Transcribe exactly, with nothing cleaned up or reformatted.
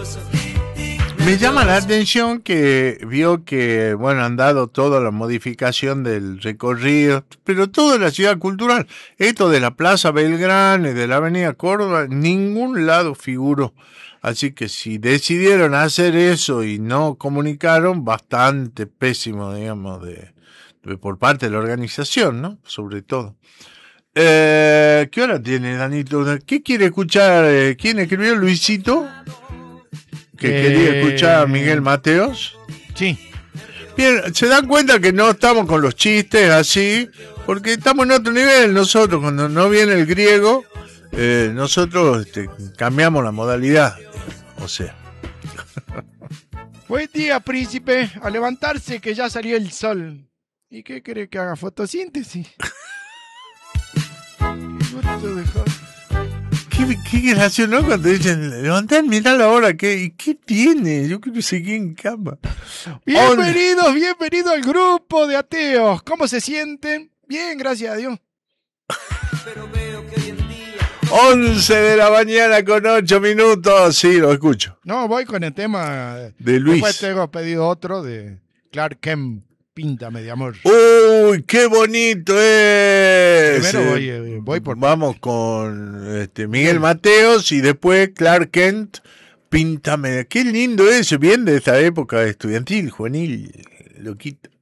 Me llama la atención que vio que, bueno, han dado toda la modificación del recorrido, pero toda la ciudad cultural, esto de la Plaza Belgrano y de la Avenida Córdoba, en ningún lado figuró. Así que si decidieron hacer eso y no comunicaron, bastante pésimo, digamos, de, de por parte de la organización, ¿no? Sobre todo. Eh, ¿Qué hora tiene, Danito? ¿Qué quiere escuchar? Eh, ¿Quién escribió? ¿Luisito? ¿Que eh... quería escuchar a Miguel Mateos? Sí. Bien, se dan cuenta que no estamos con los chistes así, porque estamos en otro nivel. Nosotros, cuando no viene el griego, eh, nosotros este, cambiamos la modalidad. O sea. Buen día, príncipe. A levantarse que ya salió el sol. ¿Y qué quiere que haga? Fotosíntesis. Qué, qué gracioso, ¿no? Cuando dicen, levantar, mirá la hora, ¿qué, ¿qué tiene? Yo quiero seguir en cama. Bienvenidos, On... bienvenidos al grupo de ateos. ¿Cómo se sienten? Bien, gracias a Dios. Pero veo que hoy en día... once de la mañana con ocho minutos. Sí, lo escucho. No, voy con el tema de Luis. Después tengo pedido otro de Clark Kent. Píntame de amor. Uy, qué bonito es. Primero voy, eh, voy por... Vamos con este, Miguel Mateos y después Clark Kent. Píntame. Qué lindo eso. Bien de esta época estudiantil, juvenil, loquito.